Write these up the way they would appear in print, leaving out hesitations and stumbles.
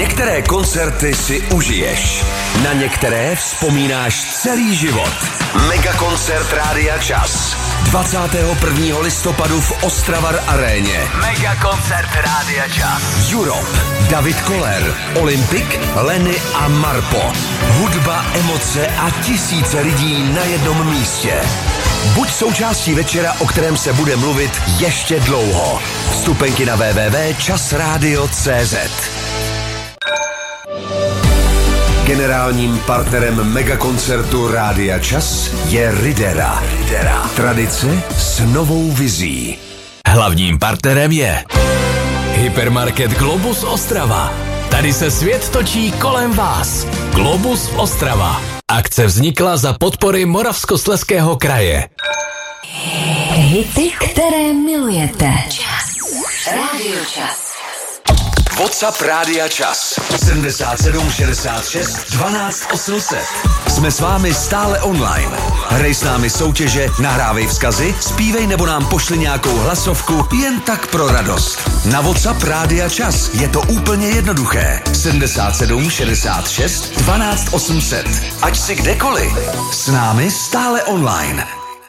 Některé koncerty si užiješ, na některé vzpomínáš celý život. Megakoncert Rádia Čas. 21. listopadu v Ostravar aréně. Megakoncert Rádia Čas. Europe, David Koller, Olympik, Lenny a Marpo. Hudba, emoce a tisíce lidí na jednom místě. Buď součástí večera, o kterém se bude mluvit ještě dlouho. Vstupenky na www.časradio.cz. Generálním partnerem megakoncertu Rádia Čas je Ridera. Tradice s novou vizí. Hlavním partnerem je Hypermarket Globus Ostrava. Tady se svět točí kolem vás. Globus Ostrava. Akce vznikla za podpory Moravskoslezského kraje. Hity, které milujete. Čas. Rádio Čas. WhatsApp Rádia Čas 77 66 12 800. Jsme s vámi stále online. Hrej s námi soutěže, nahrávej vzkazy, zpívej nebo nám pošli nějakou hlasovku jen tak pro radost. Na WhatsApp Rádia Čas je to úplně jednoduché. 77 66 12 800. Ať si kdekoliv. S námi stále online.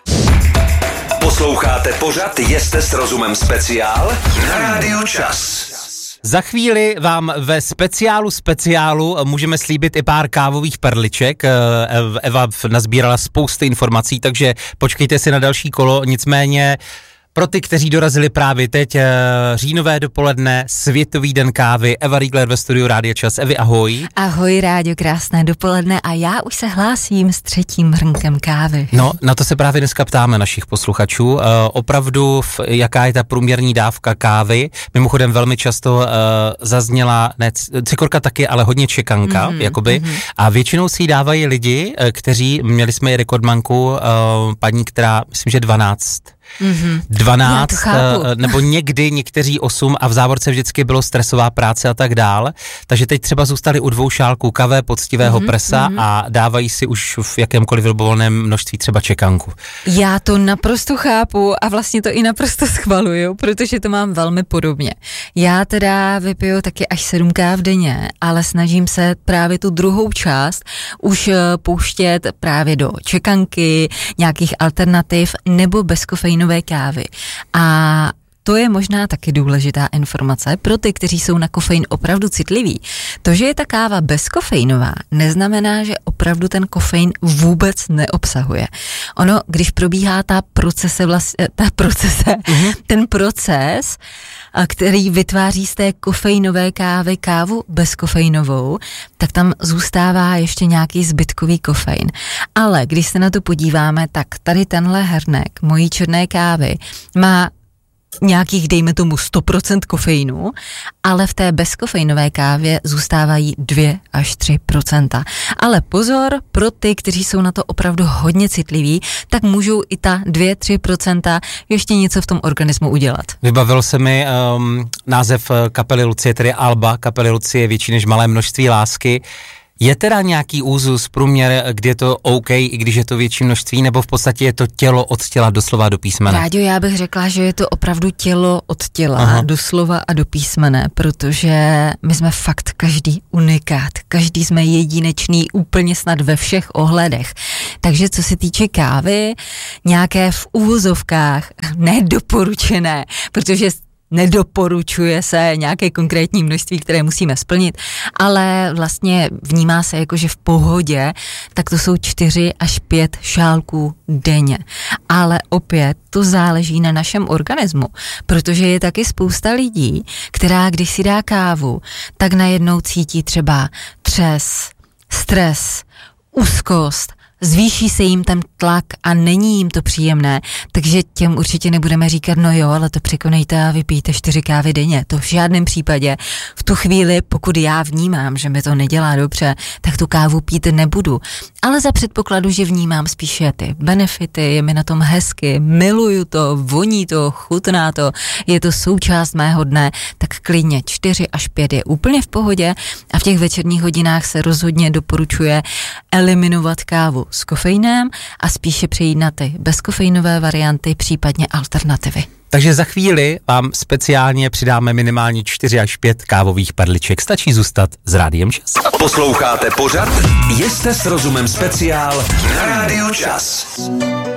Posloucháte pořad Jeste s rozumem speciál na Rádiu Čas. Za chvíli vám ve speciálu můžeme slíbit i pár kávových perliček. Eva nazbírala spousty informací, takže počkejte si na další kolo, nicméně pro ty, kteří dorazili právě teď, říjnové dopoledne, Světový den kávy, Eva Riegler ve studiu Rádia Čas. Evi, ahoj. Ahoj, Rádio, krásné dopoledne a já už se hlásím s 3. hrnkem kávy. No, na to se právě dneska ptáme našich posluchačů. Opravdu, jaká je ta průměrní dávka kávy? Mimochodem velmi často zazněla, ne, cikorka taky, ale hodně čekanka, jakoby. A většinou si ji dávají lidi, kteří, měli jsme i rekordmanku, paní, která, myslím, že 12, 12, nebo někdy někteří 8 a v závorce vždycky bylo stresová práce a tak dál. Takže teď třeba zůstali u 2 šálků kafe, poctivého prsa a dávají si už v jakémkoliv libovolném množství třeba čekanku. Já to naprosto chápu a vlastně to i naprosto schvaluju, protože to mám velmi podobně. Já teda vypiju taky až 7 káv denně, ale snažím se právě tu druhou část už pouštět právě do čekanky, nějakých alternativ nebo bezkofeinové kávy. A to je možná taky důležitá informace pro ty, kteří jsou na kofein opravdu citliví. To, že je ta káva bezkofeinová, neznamená, že opravdu ten kofein vůbec neobsahuje. Ono, když probíhá ten proces, který vytváří z té kofeinové kávy kávu bezkofeinovou, tak tam zůstává ještě nějaký zbytkový kofein. Ale když se na to podíváme, tak tady tenhle hrnek mojí černé kávy má nějakých, dejme tomu, 100% kofeinu, ale v té bezkofeinové kávě zůstávají 2 až 3%. Ale pozor, pro ty, kteří jsou na to opravdu hodně citliví, tak můžou i ta 2-3% ještě něco v tom organismu udělat. Vybavil se mi název kapely Lucie, tedy Alba, kapely Lucie větší než malé množství lásky. Je teda nějaký úzus, průměr, kdy je to OK, i když je to větší množství, nebo v podstatě je to tělo od těla doslova do písmene? Ráďo, já bych řekla, že je to opravdu tělo od těla, doslova a do písmene, protože my jsme fakt každý unikát, každý jsme jedinečný úplně snad ve všech ohledech. Takže co se týče kávy, nějaké v uvozovkách nedoporučené, protože nedoporučuje se nějaké konkrétní množství, které musíme splnit, ale vlastně vnímá se jako, že v pohodě, tak to jsou 4 až 5 šálků denně. Ale opět to záleží na našem organismu, protože je taky spousta lidí, která když si dá kávu, tak najednou cítí třeba třes, stres, úzkost, zvýší se jim ten tlak a není jim to příjemné, takže těm určitě nebudeme říkat, no jo, ale to překonejte a vypijte 4 kávy denně. To v žádném případě. V tu chvíli, pokud já vnímám, že mi to nedělá dobře, tak tu kávu pít nebudu. Ale za předpokladu, že vnímám spíše ty benefity, je mi na tom hezky, miluju to, voní to, chutná to, je to součást mého dne, tak klidně 4 až 5 je úplně v pohodě a v těch večerních hodinách se rozhodně doporučuje eliminovat kávu s kofeinem a spíše přejít na ty bezkofeinové varianty, případně alternativy. Takže za chvíli vám speciálně přidáme minimálně 4 až 5 kávových perliček. Stačí zůstat s Rádiem Čas. Posloucháte pořad Jste s rozumem speciál na Rádiu Čas.